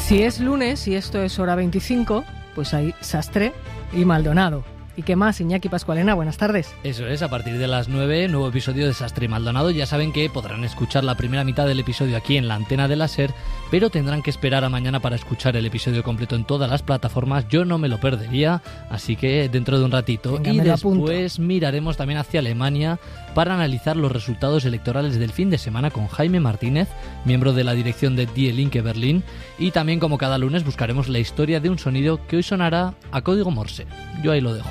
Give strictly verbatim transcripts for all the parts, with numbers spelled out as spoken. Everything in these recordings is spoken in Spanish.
Si es lunes y esto es hora veinticinco, pues hay Sastre y Maldonado. ¿Y qué más, Iñaki Pascualena? Buenas tardes. Eso es, a partir de las nueve, nuevo episodio de Sastre y Maldonado. Ya saben que podrán escuchar la primera mitad del episodio aquí en la antena de la SER, pero tendrán que esperar a mañana para escuchar el episodio completo en todas las plataformas. Yo no me lo perdería, así que dentro de un ratito. Venga, y después apunto. Miraremos también hacia Alemania para analizar los resultados electorales del fin de semana con Jaime Martínez, miembro de la dirección de Die Linke Berlín, y también, como cada lunes, buscaremos la historia de un sonido que hoy sonará a código Morse. Yo ahí lo dejo.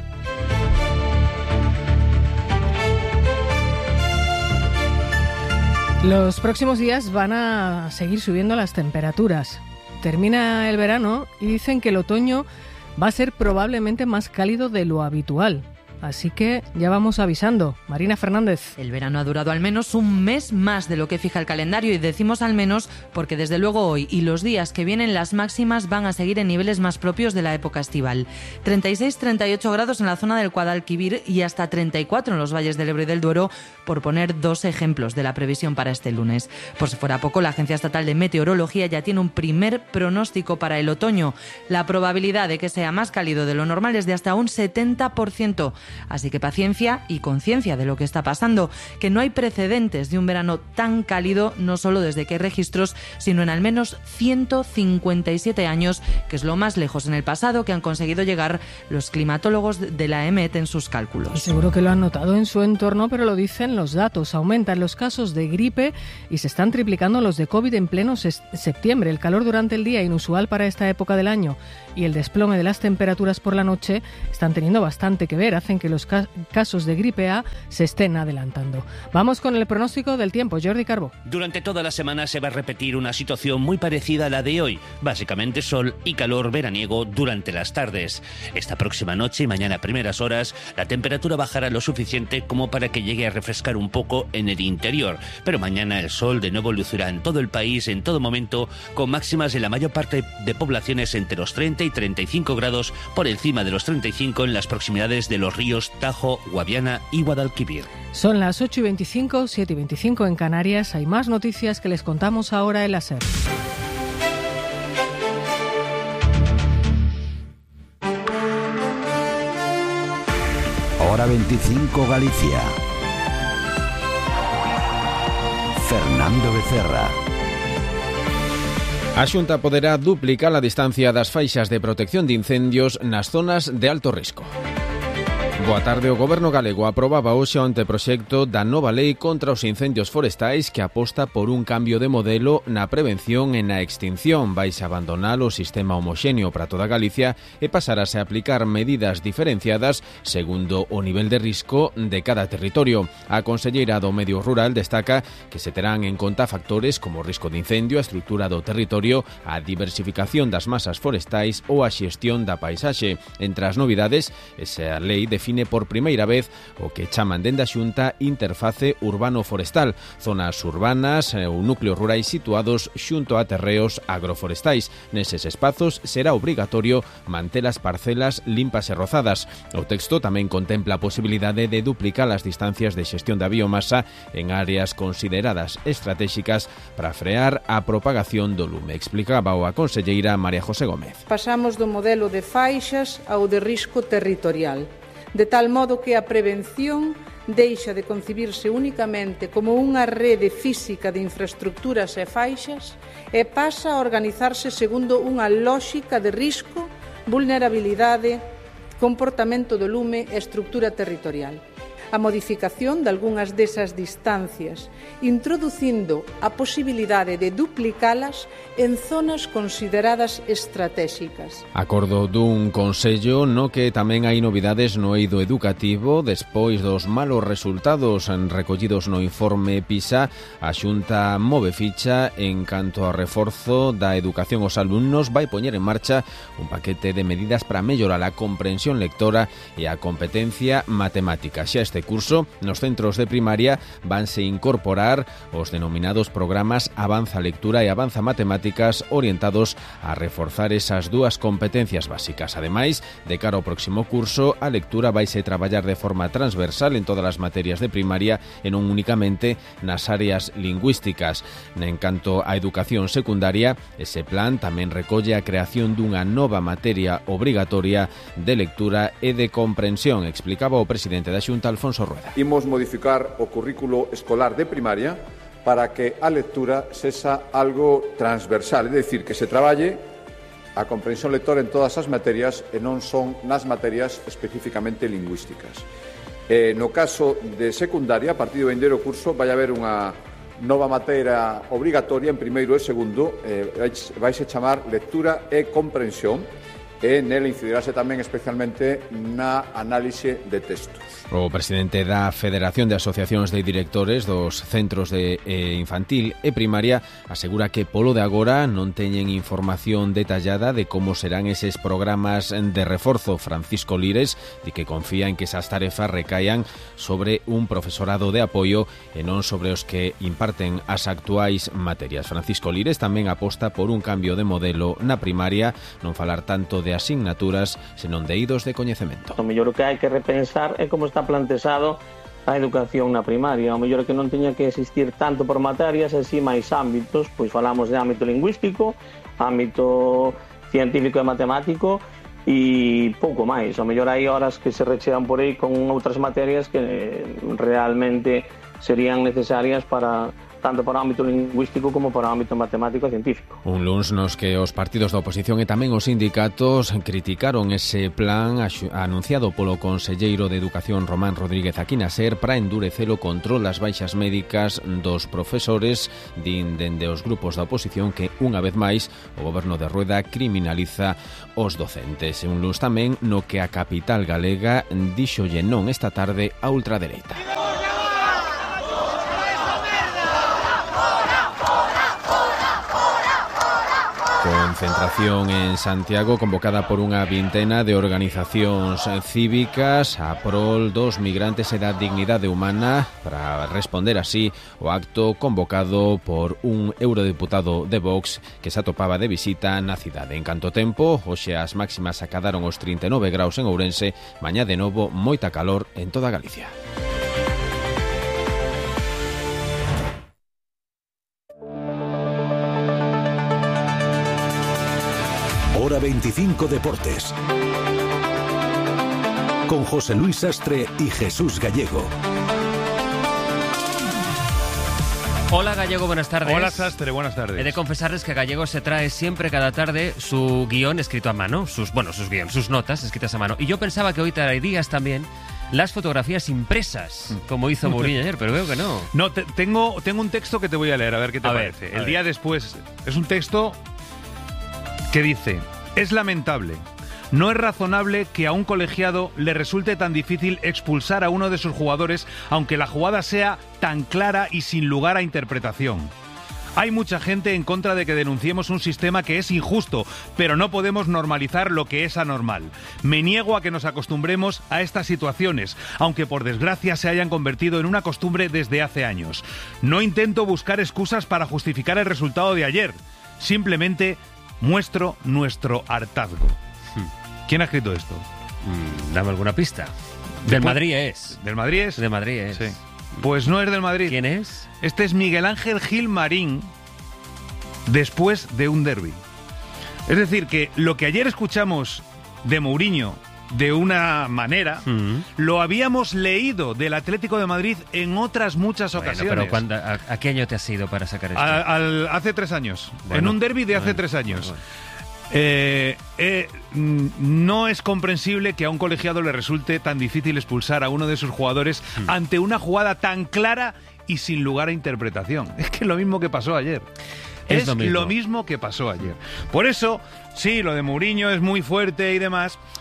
Los próximos días van a seguir subiendo las temperaturas. Termina el verano y dicen que el otoño va a ser probablemente más cálido de lo habitual. Así que ya vamos avisando. Marina Fernández. El verano ha durado al menos un mes más de lo que fija el calendario, y decimos al menos porque desde luego hoy y los días que vienen las máximas van a seguir en niveles más propios de la época estival. treinta y seis a treinta y ocho grados en la zona del Guadalquivir y hasta treinta y cuatro en los valles del Ebro y del Duero, por poner dos ejemplos de la previsión para este lunes. Por si fuera poco, la Agencia Estatal de Meteorología ya tiene un primer pronóstico para el otoño. La probabilidad de que sea más cálido de lo normal es de hasta un setenta por ciento. Así que paciencia y conciencia de lo que está pasando, que no hay precedentes de un verano tan cálido, no solo desde que hay registros, sino en al menos ciento cincuenta y siete años, que es lo más lejos en el pasado que han conseguido llegar los climatólogos de la E M E T en sus cálculos. Y seguro que lo han notado en su entorno, pero lo dicen los datos. Aumentan los casos de gripe y se están triplicando los de COVID en pleno ses- septiembre. El calor durante el día, inusual para esta época del año, y el desplome de las temperaturas por la noche están teniendo bastante que ver. Hacen que los ca- casos de gripe A se estén adelantando. Vamos con el pronóstico del tiempo. Jordi Carbó. Durante toda la semana se va a repetir una situación muy parecida a la de hoy. Básicamente sol y calor veraniego durante las tardes. Esta próxima noche y mañana a primeras horas, la temperatura bajará lo suficiente como para que llegue a refrescar un poco en el interior. Pero mañana el sol de nuevo lucirá en todo el país, en todo momento, con máximas en la mayor parte de poblaciones entre los treinta y treinta y cinco grados, por encima de los treinta y cinco en las proximidades de los ríos Tajo, Guadiana y Guadalquivir. Son las ocho y veinticinco, siete y veinticinco en Canarias. Hay más noticias que les contamos ahora en la SER. Hora veinticinco Galicia. Fernando Becerra. A Xunta poderá duplicar a distancia das faixas de protección de incendios nas zonas de alto risco. Boa tarde. O Goberno galego aprobaba hoxe o anteproxecto da nova lei contra os incendios forestais, que aposta por un cambio de modelo na prevención e na extinción. Vais a abandonar o sistema homoxéneo para toda Galicia e pasarase a aplicar medidas diferenciadas segundo o nivel de risco de cada territorio. A conselleira do Medio Rural destaca que se terán en conta factores como o risco de incendio, a estrutura do territorio, a diversificación das masas forestais ou a xestión da paisaxe. Entre as novidades, esa lei define por primeira vez o que chaman dende a Xunta interface urbano-forestal, zonas urbanas ou núcleos rurais situados xunto a terreos agroforestais. Neses espazos será obrigatorio manter as parcelas limpas e rozadas. O texto tamén contempla a posibilidade de duplicar as distancias de xestión da biomasa en áreas consideradas estratégicas para frear a propagación do lume. Explicaba a conselleira María José Gómez. Pasamos do modelo de faixas ao de risco territorial, de tal modo que a prevención deixa de concibirse únicamente como unha rede física de infraestructuras e faixas e pasa a organizarse segundo unha lóxica de risco, vulnerabilidade, comportamento do lume e estructura territorial. A modificación de algunhas desas distancias, introducindo a posibilidade de duplicalas en zonas consideradas estratégicas. Acordo dun consello no que tamén hai novidades no eido educativo. Despois dos malos resultados recollidos no informe PISA, a Xunta move ficha en canto ao reforzo da educación aos alumnos. Vai poñer en marcha un paquete de medidas para mellorar a comprensión lectora e a competencia matemática. Xa este Este curso, nos centros de primaria vanse incorporar os denominados programas Avanza Lectura e Avanza Matemáticas orientados a reforzar esas dúas competencias básicas. Ademais, de cara ao próximo curso, a lectura vaise traballar de forma transversal en todas as materias de primaria e non únicamente nas áreas lingüísticas. En canto á educación secundaria, ese plan tamén recolle a creación dunha nova materia obrigatoria de lectura e de comprensión, explicaba o presidente da Xunta, Alfonso Rueda. Imos modificar o currículo escolar de primaria para que a lectura sexa algo transversal, é dicir, que se traballe a comprensión lectora en todas as materias e non son nas materias especificamente lingüísticas. Eh, no caso de secundaria, a partir do vindeiro curso, vai haber unha nova materia obrigatoria en primeiro e segundo, eh, vaise chamar lectura e comprensión, e nela incidirase tamén especialmente na análise de textos. O presidente da Federación de Asociacións de Directores dos Centros de eh, Infantil e Primaria asegura que polo de agora non teñen información detallada de como serán eses programas de reforzo. Francisco Lires di que confía en que esas tarefas recaian sobre un profesorado de apoio e non sobre os que imparten as actuais materias. Francisco Lires tamén aposta por un cambio de modelo na primaria, non falar tanto de asignaturas, senón de eidos de coñecemento. O mellor que hai que repensar é como está plantexado a educación na primaria. O mellor que non teña que existir tanto por materias e si máis ámbitos, pois falamos de ámbito lingüístico, ámbito científico e matemático e pouco máis. O mellor hai horas que se rechean por aí con outras materias que realmente serían necesarias para tanto para o ámbito lingüístico como para o ámbito matemático e científico. Un luns nos que os partidos da oposición e tamén os sindicatos criticaron ese plan anunciado polo conselleiro de Educación Román Rodríguez aquí na SER para endurecer o control das baixas médicas dos profesores. Din dende os grupos da oposición que, unha vez máis, o goberno de Rueda criminaliza os docentes. Un luns tamén no que a capital galega díxolle non esta tarde a ultradereita. Concentración en Santiago convocada por unha vintena de organizacións cívicas a prol dos migrantes e da dignidade humana para responder así o acto convocado por un eurodeputado de Vox que se atopaba de visita na cidade. En canto tempo, hoxe as máximas acadaron os trinta e nove graus en Ourense, mañá de novo moita calor en toda Galicia. Hora veinticinco Deportes, con José Luis Sastre y Jesús Gallego. Hola Gallego, buenas tardes. Hola Sastre, buenas tardes. He de confesarles que Gallego se trae siempre cada tarde su guión escrito a mano, sus bueno, sus guiones, sus notas escritas a mano. Y yo pensaba que hoy traerías también las fotografías impresas, como hizo Mourinho ayer, pero veo que no. No, te, tengo, tengo un texto que te voy a leer, a ver qué te a parece. Ver, El ver. día después, es un texto que dice: es lamentable, no es razonable que a un colegiado le resulte tan difícil expulsar a uno de sus jugadores, aunque la jugada sea tan clara y sin lugar a interpretación. Hay mucha gente en contra de que denunciemos un sistema que es injusto, pero no podemos normalizar lo que es anormal. Me niego a que nos acostumbremos a estas situaciones, aunque por desgracia se hayan convertido en una costumbre desde hace años. No intento buscar excusas para justificar el resultado de ayer, simplemente muestro nuestro hartazgo. ¿Quién ha escrito esto? Mm, dame alguna pista. Del Madrid es. ¿Del Madrid es? Del Madrid es. Sí. Pues no es del Madrid. ¿Quién es? Este es Miguel Ángel Gil Marín, después de un derbi. Es decir, que lo que ayer escuchamos de Mourinho de una manera, mm. lo habíamos leído del Atlético de Madrid en otras muchas bueno, ocasiones. Pero ¿cuándo, a, ¿a qué año te has ido para sacar esto? A, al, hace tres años. Bueno, en un derbi de hace bueno, tres años. Bueno, bueno. Eh, eh, no es comprensible que a un colegiado le resulte tan difícil expulsar a uno de sus jugadores mm. ante una jugada tan clara y sin lugar a interpretación. Es que es lo mismo que pasó ayer. Es, es lo, mismo. lo mismo que pasó ayer. Por eso, sí, lo de Mourinho es muy fuerte y demás,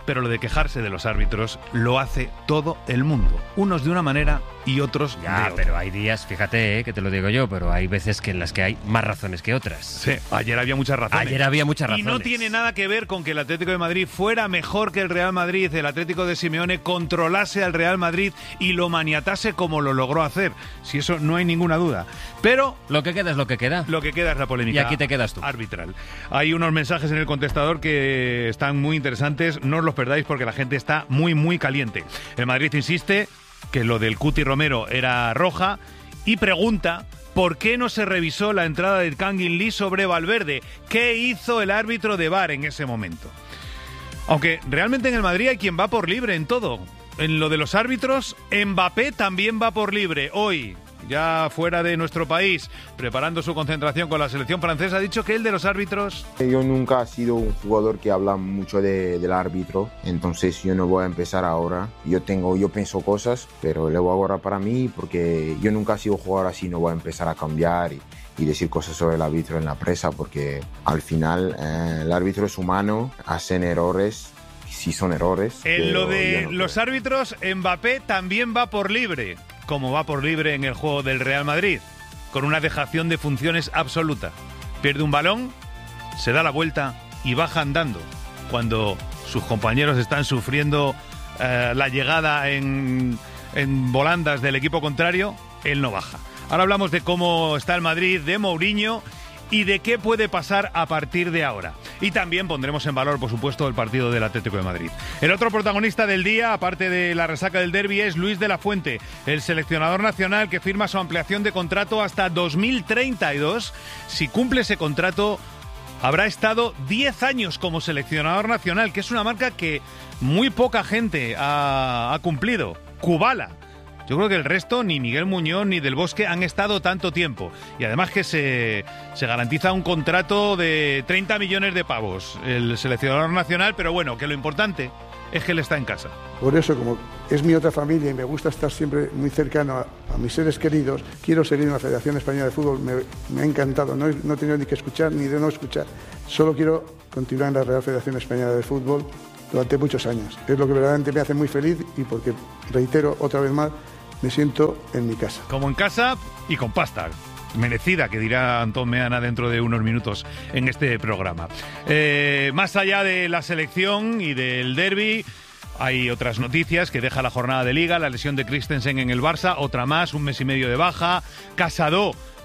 pero lo de quejarse de los árbitros lo hace todo el mundo. Unos de una manera y otros Ya, de otra. pero hay días, fíjate, eh, que te lo digo yo, pero hay veces que en las que hay más razones que otras. Sí, ayer había muchas razones. Ayer había muchas Y razones. no tiene nada que ver con que el Atlético de Madrid fuera mejor que el Real Madrid, el Atlético de Simeone controlase al Real Madrid y lo maniatase como lo logró hacer. Si eso no hay ninguna duda. Pero lo que queda es lo que queda. Lo que queda es la polémica. Y aquí te quedas tú. Arbitral. Hay unos mensajes en el contestador que están muy interesantes, no os los perdáis porque la gente está muy, muy caliente. El Madrid insiste que lo del Cuti Romero era roja y pregunta ¿por qué no se revisó la entrada de Kangin Lee sobre Valverde? ¿Qué hizo el árbitro de V A R en ese momento? Aunque realmente en el Madrid hay quien va por libre en todo. En lo de los árbitros, Mbappé también va por libre. Hoy, ya fuera de nuestro país, preparando su concentración con la selección francesa, ha dicho que el de los árbitros... Yo nunca he sido un jugador que habla mucho de, del árbitro, entonces yo no voy a empezar ahora. Yo tengo, yo pienso cosas, pero le voy a guardar para mí porque yo nunca he sido jugador así, no voy a empezar a cambiar y, y decir cosas sobre el árbitro en la prensa porque al final eh, el árbitro es humano, hacen errores. Sí son errores. En lo de no los creo. árbitros, Mbappé también va por libre, como va por libre en el juego del Real Madrid, con una dejación de funciones absoluta. Pierde un balón, se da la vuelta y baja andando. Cuando sus compañeros están sufriendo eh, la llegada en, en volandas del equipo contrario, él no baja. Ahora hablamos de cómo está el Madrid, de Mourinho y de qué puede pasar a partir de ahora. Y también pondremos en valor, por supuesto, el partido del Atlético de Madrid. El otro protagonista del día, aparte de la resaca del derbi, es Luis de la Fuente, el seleccionador nacional que firma su ampliación de contrato hasta dos mil treinta y dos. Si cumple ese contrato, habrá estado diez años como seleccionador nacional, que es una marca que muy poca gente ha, ha cumplido. Kubala. Yo creo que el resto, ni Miguel Muñoz ni Del Bosque, han estado tanto tiempo. Y además que se, se garantiza un contrato de treinta millones de pavos, el seleccionador nacional, pero bueno, que lo importante es que él está en casa. Por eso, como es mi otra familia y me gusta estar siempre muy cercano a, a mis seres queridos, quiero seguir en la Federación Española de Fútbol. Me, me ha encantado, no, no he tenido ni que escuchar ni de no escuchar. Solo quiero continuar en la Real Federación Española de Fútbol durante muchos años. Es lo que verdaderamente me hace muy feliz y porque, reitero otra vez más, me siento en mi casa. Como en casa y con pasta. Merecida, que dirá Antón Meana dentro de unos minutos en este programa. Eh, más allá de la selección y del derbi, hay otras noticias que deja la jornada de Liga. La lesión de Christensen en el Barça, otra más, un mes y medio de baja. Casado